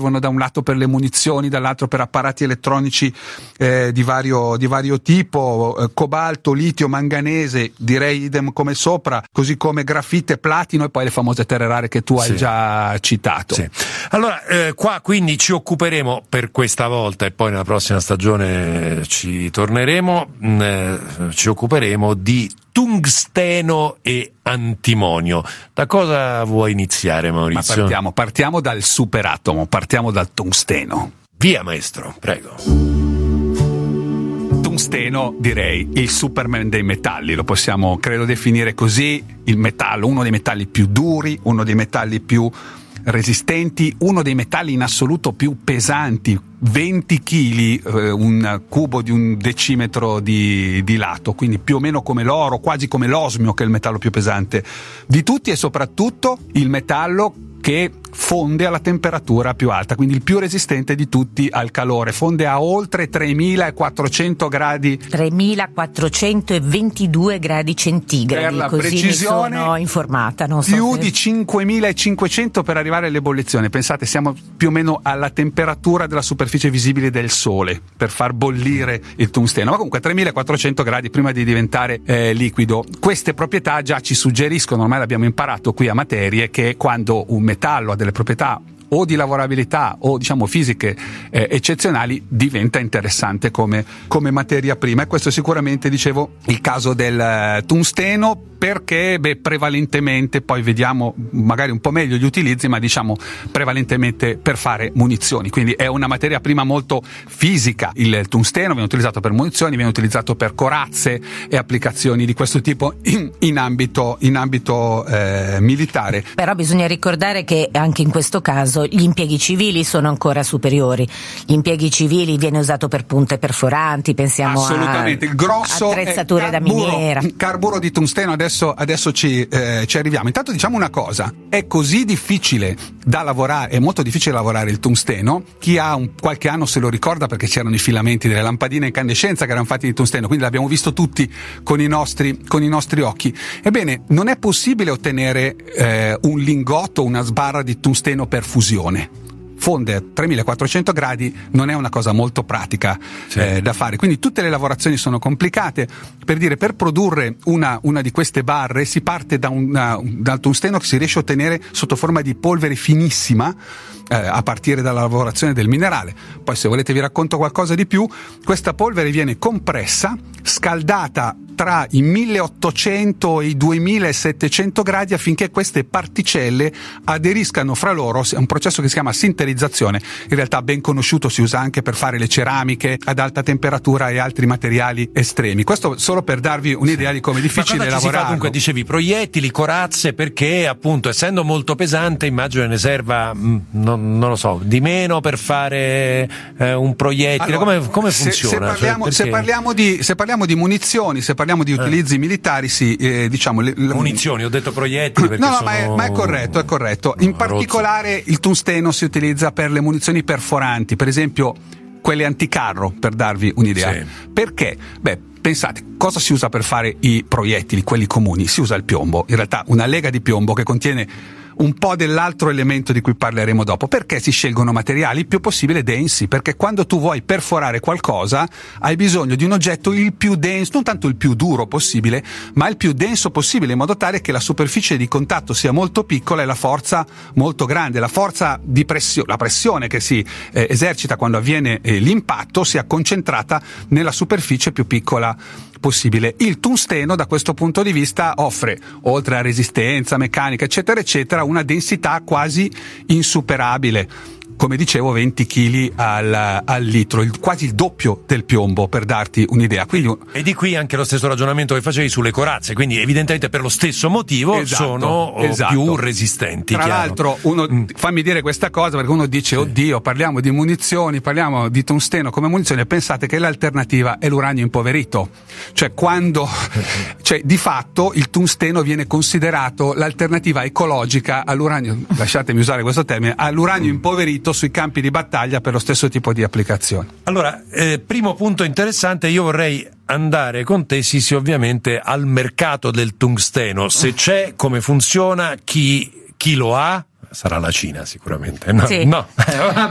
servono da un lato per le munizioni, dall'altro per apparati elettronici di vario tipo, cobalto, litio, manganese, direi idem come sopra, così come grafite, platino e poi le famose terre rare che tu hai già citato. Sì. Allora, qua quindi ci occuperemo per questa volta, e poi nella prossima stagione ci torneremo, ci occuperemo di tungsteno e antimonio. Da cosa vuoi iniziare, Maurizio? Ma partiamo dal superatomo, partiamo dal tungsteno. Via, maestro, prego. Tungsteno, direi il Superman dei metalli, lo possiamo credo definire così, il metallo, uno dei metalli più duri, uno dei metalli più resistenti, uno dei metalli in assoluto più pesanti, 20 kg, un cubo di 1 decimetro di lato, quindi più o meno come l'oro, quasi come l'osmio, che è il metallo più pesante di tutti, e soprattutto il metallo che fonde alla temperatura più alta, quindi il più resistente di tutti al calore, fonde a oltre 3400 gradi. 3422 gradi centigradi, per la così precisione, mi sono informata. Non so più di 5500 per arrivare all'ebollizione. Pensate, siamo più o meno alla temperatura della superficie visibile del Sole per far bollire il tungsteno, ma comunque 3400 gradi prima di diventare liquido. Queste proprietà già ci suggeriscono, ormai l'abbiamo imparato qui a Materie, che quando un metallo ha delle proprietà o di lavorabilità o diciamo fisiche eccezionali, diventa interessante come materia prima, e questo è sicuramente, dicevo, il caso del tungsteno, perché prevalentemente, poi vediamo magari un po' meglio gli utilizzi, ma diciamo prevalentemente per fare munizioni, quindi è una materia prima molto fisica. Il tungsteno viene utilizzato per munizioni, viene utilizzato per corazze e applicazioni di questo tipo in ambito militare. Però bisogna ricordare che anche in questo caso gli impieghi civili sono ancora superiori. Gli impieghi civili viene usato per punte perforanti, pensiamo assolutamente, il grosso attrezzature da miniera, carburo di tungsteno. Adesso ci arriviamo. Intanto diciamo una cosa: è così difficile da lavorare, è molto difficile lavorare il tungsteno. Chi ha qualche anno se lo ricorda, perché c'erano i filamenti delle lampadine a incandescenza che erano fatti di tungsteno, quindi l'abbiamo visto tutti con i nostri occhi. Ebbene, non è possibile ottenere un lingotto, una sbarra di tungsteno per fusione. Fonde a 3400 gradi, non è una cosa molto pratica da fare, quindi tutte le lavorazioni sono complicate. Per produrre una di queste barre si parte dal tungsteno che si riesce a ottenere sotto forma di polvere finissima, a partire dalla lavorazione del minerale. Poi, se volete, vi racconto qualcosa di più. Questa polvere viene compressa, scaldata tra i 1800 e i 2700 gradi affinché queste particelle aderiscano fra loro. È un processo che si chiama sinterizzazione, in realtà ben conosciuto, si usa anche per fare le ceramiche ad alta temperatura e altri materiali estremi. Questo solo per darvi un'idea di come è difficile lavorare. Dunque, dicevi proiettili, corazze, perché appunto essendo molto pesante immagino ne serva non lo so, di meno per fare un proiettile. Allora, come funziona? Se parliamo di munizioni, se parliamo di utilizzi militari, diciamo munizioni, ho detto proiettili perché ma è corretto. In particolare il tungsteno si utilizza per le munizioni perforanti, per esempio quelle anticarro, per darvi un'idea. Sì. Perché? Pensate, cosa si usa per fare i proiettili, quelli comuni? Si usa il piombo, in realtà una lega di piombo che contiene un po' dell'altro elemento di cui parleremo dopo. Perché si scelgono materiali il più possibile densi? Perché quando tu vuoi perforare qualcosa hai bisogno di un oggetto il più denso, non tanto il più duro possibile, ma il più denso possibile, in modo tale che la superficie di contatto sia molto piccola e la forza molto grande. La forza di pressione, la pressione che si esercita quando avviene l'impatto, sia concentrata nella superficie più piccola possibile. Il tungsteno, da questo punto di vista, offre, oltre a resistenza meccanica eccetera eccetera, una densità quasi insuperabile. Come dicevo, 20 kg al litro, quasi il doppio del piombo, per darti un'idea. Quindi, e di qui anche lo stesso ragionamento che facevi sulle corazze, quindi evidentemente per lo stesso motivo sono più resistenti. Tra l'altro, fammi dire questa cosa, perché uno dice oddio, parliamo di munizioni, parliamo di tungsteno come munizione, pensate che l'alternativa è l'uranio impoverito. Cioè di fatto il tungsteno viene considerato l'alternativa ecologica all'uranio, lasciatemi usare questo termine, all'uranio impoverito sui campi di battaglia per lo stesso tipo di applicazione. Allora, primo punto interessante, io vorrei andare con te, Sisi, ovviamente al mercato del tungsteno, se c'è, come funziona, chi lo ha. Sarà la Cina sicuramente, no? Sì. No.